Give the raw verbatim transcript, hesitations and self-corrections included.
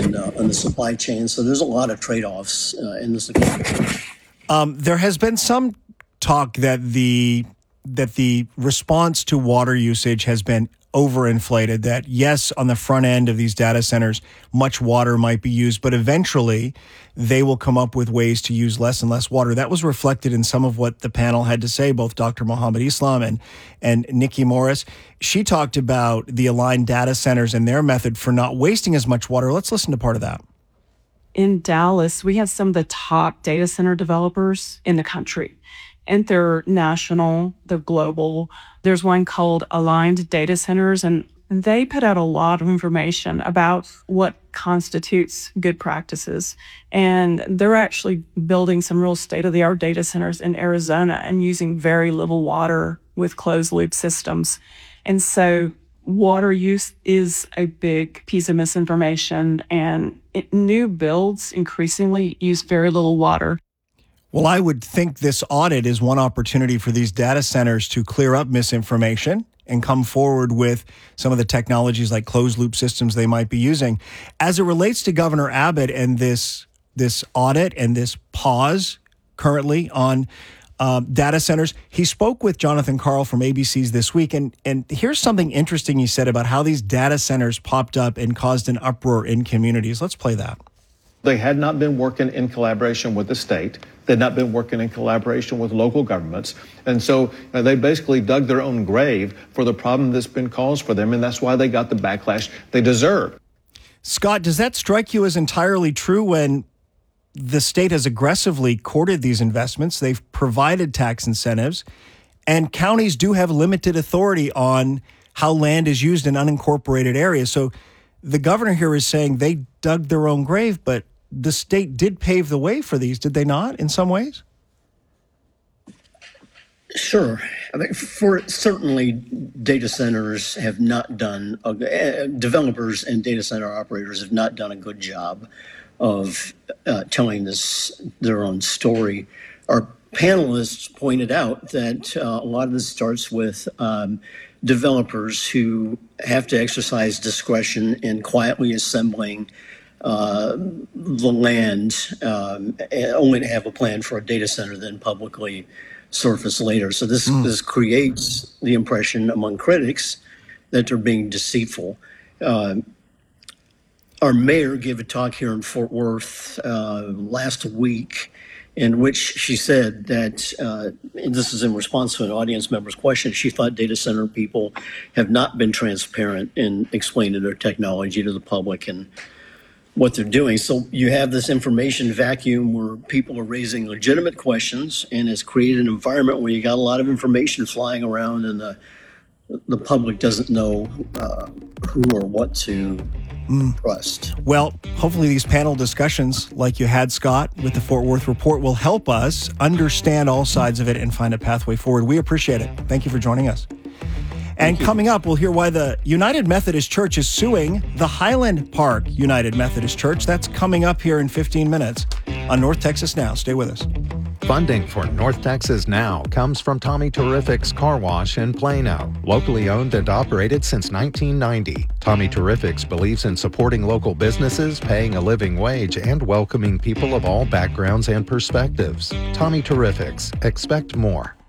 in, uh, in the supply chain. So there's a lot of trade-offs uh, in this agreement. Um, there has been some talk that the that the response to water usage has been overinflated, that yes, on the front end of these data centers, much water might be used, but eventually they will come up with ways to use less and less water. That was reflected in some of what the panel had to say, both Doctor Mohammed Islam and, and Nikki Morris. She talked about the Aligned Data Centers and their method for not wasting as much water. Let's listen to part of that. In Dallas, we have some of the top data center developers in the country. And they're national, they're global. There's one called Aligned Data Centers, and they put out a lot of information about what constitutes good practices. And they're actually building some real state-of-the-art data centers in Arizona and using very little water with closed-loop systems. And so water use is a big piece of misinformation, and it, new builds increasingly use very little water. Well, I would think this audit is one opportunity for these data centers to clear up misinformation and come forward with some of the technologies like closed loop systems they might be using. As it relates to Governor Abbott and this this audit and this pause currently on um, data centers, he spoke with Jonathan Karl from A B C's This Week, and, and here's something interesting he said about how these data centers popped up and caused an uproar in communities. Let's play that. They had not been working in collaboration with the state. They'd not been working in collaboration with local governments. And so uh, they basically dug their own grave for the problem that's been caused for them, and that's why they got the backlash they deserve. Scott, does that strike you as entirely true when the state has aggressively courted these investments? They've provided tax incentives, and counties do have limited authority on how land is used in unincorporated areas. So the governor here is saying they dug their own grave, but the state did pave the way for these, did they not, in some ways? Sure. I mean, for certainly data centers have not done, uh, developers and data center operators have not done a good job of uh, telling this their own story. Our panelists pointed out that uh, a lot of this starts with um, developers who have to exercise discretion in quietly assembling uh, the land, um, only to have a plan for a data center then publicly surface later. So this, mm. this creates the impression among critics that they're being deceitful. Uh, our mayor gave a talk here in Fort Worth uh, last week in which she said that, uh, and this is in response to an audience member's question, she thought data center people have not been transparent in explaining their technology to the public and what they're doing. So you have this information vacuum where people are raising legitimate questions, and it's created an environment where you got a lot of information flying around, and the the public doesn't know uh, who or what to mm. trust. Well, hopefully these panel discussions, like you had, Scott, with the Fort Worth Report, will help us understand all sides of it and find a pathway forward. We appreciate it. Thank you for joining us. And coming up, we'll hear why the United Methodist Church is suing the Highland Park United Methodist Church. That's coming up here in fifteen minutes on North Texas Now. Stay with us. Funding for North Texas Now comes from Tommy Terrific's Car Wash in Plano, locally owned and operated since nineteen ninety. Tommy Terrific's believes in supporting local businesses, paying a living wage, and welcoming people of all backgrounds and perspectives. Tommy Terrific's. Expect more.